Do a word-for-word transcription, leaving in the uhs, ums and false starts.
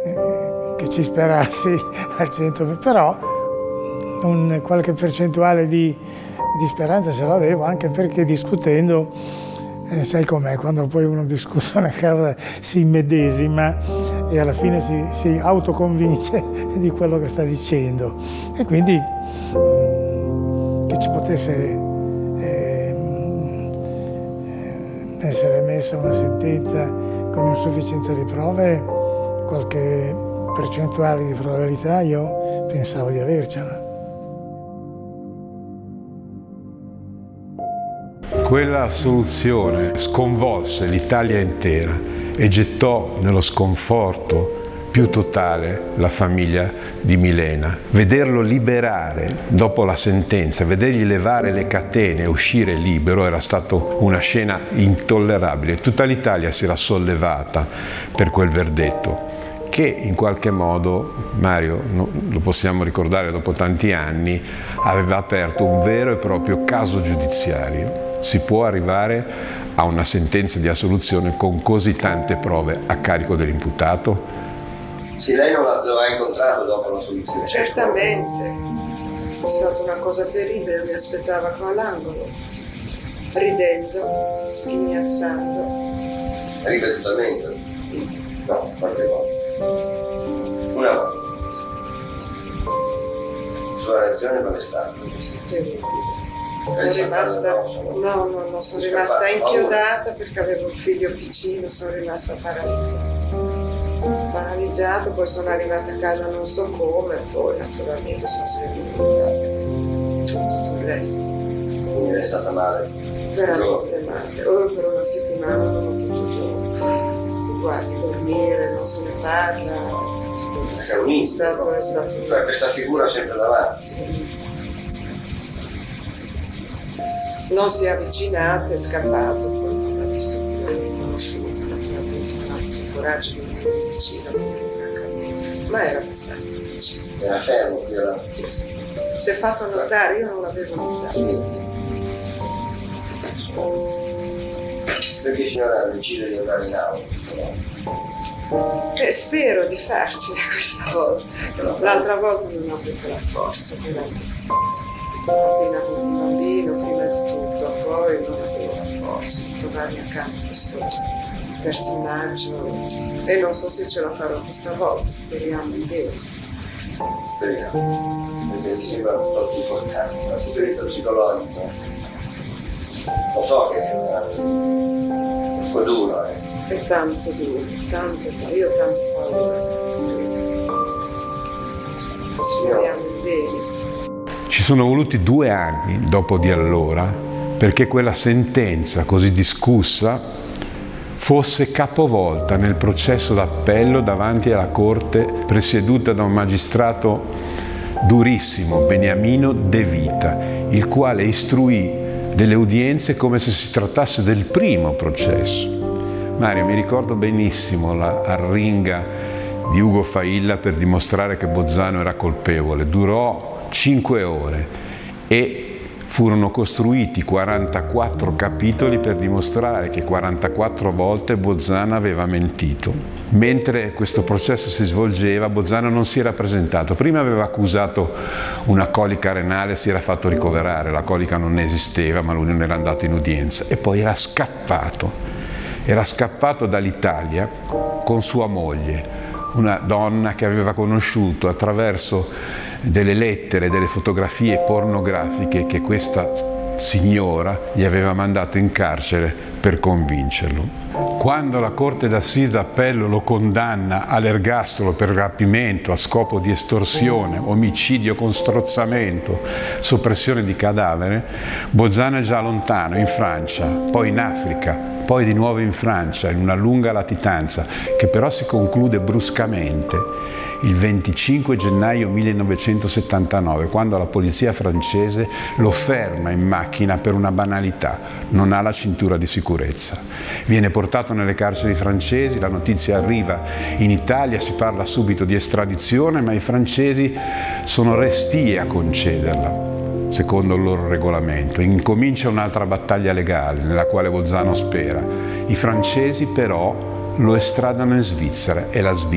eh, che ci sperassi al cento, però un, qualche percentuale di, di speranza ce l'avevo, anche perché discutendo, eh, sai com'è, quando poi uno discute una cosa si immedesima e alla fine si, si autoconvince di quello che sta dicendo, e quindi mh, che ci potesse essere emessa una sentenza con insufficienza di prove, qualche percentuale di probabilità io pensavo di avercela. Quella assoluzione sconvolse l'Italia intera e gettò nello sconforto più totale la famiglia di Milena. Vederlo liberare dopo la sentenza, vedergli levare le catene e uscire libero era stato una scena intollerabile. Tutta l'Italia si era sollevata per quel verdetto che in qualche modo, Mario, lo possiamo ricordare dopo tanti anni, aveva aperto un vero e proprio caso giudiziario. Si può arrivare a una sentenza di assoluzione con così tante prove a carico dell'imputato? Sì, lei non lo ha incontrato dopo la soluzione? Certamente, è stata una cosa terribile, mi aspettava qua all'angolo, ridendo, sghignazzando. Ripetutamente? No, qualche volta. Una volta. La sua reazione qual è stata? Terribile. Sono rimasta, no, no, no, sono rimasta inchiodata perché avevo un figlio piccino, sono rimasta paralizzata. paralizzato, poi sono arrivata a casa non so come, poi naturalmente sono svenuta, tutto il resto. Quindi è stata male? Veramente male, oh, per una settimana non ho potuto, guardi, dormire, non se ne parla, è un stato, è stato un... Cioè questa figura sempre davanti. Non si è avvicinata, è scappato, poi non l'ha visto più, non l'ha conosciuto, naturalmente non ha avuto il coraggio di vicino, francamente, ma era abbastanza vicino. Era fermo, era... Si è fatto notare, io non l'avevo notato. Perché signora decide di andare in aula? Eh, spero di farcela questa volta. L'altra volta non ho avuto la forza, però appena avuto un bambino, prima di tutto, poi non avevo la forza di trovarmi accanto a questo personaggio e non so se ce la farò questa volta, speriamo in bene. Speriamo, perché mi sembra un po' più importante dal punto di vista psicologico. Lo so che è un duro, eh. È tanto duro, tanto duro, io ho tanta paura. Speriamo in bene. Ci sono voluti due anni dopo di allora perché quella sentenza così discussa fosse capovolta nel processo d'appello davanti alla Corte presieduta da un magistrato durissimo, Beniamino De Vita, il quale istruì delle udienze come se si trattasse del primo processo. Mario, mi ricordo benissimo la arringa di Ugo Failla per dimostrare che Bozzano era colpevole. Durò cinque ore e furono costruiti quarantaquattro capitoli per dimostrare che quarantaquattro volte Bozzano aveva mentito. Mentre questo processo si svolgeva, Bozzano non si era presentato. Prima aveva accusato una colica renale, si era fatto ricoverare, la colica non esisteva, ma lui non era andato in udienza. E poi era scappato, era scappato dall'Italia con sua moglie, una donna che aveva conosciuto attraverso delle lettere, delle fotografie pornografiche che questa signora gli aveva mandato in carcere per convincerlo. Quando la Corte d'Assise d'Appello lo condanna all'ergastolo per rapimento a scopo di estorsione, omicidio con strozzamento, soppressione di cadavere, Bozzano è già lontano, in Francia, poi in Africa, poi di nuovo in Francia, in una lunga latitanza, che però si conclude bruscamente il venticinque gennaio millenovecentosettantanove, quando la polizia francese lo ferma in macchina per una banalità: non ha la cintura di sicurezza. Viene portato nelle carceri francesi, la notizia arriva in Italia, si parla subito di estradizione, ma i francesi sono restii a concederla, secondo il loro regolamento. Incomincia un'altra battaglia legale nella quale Bozzano spera. I francesi però lo estradano in Svizzera e la Svizzera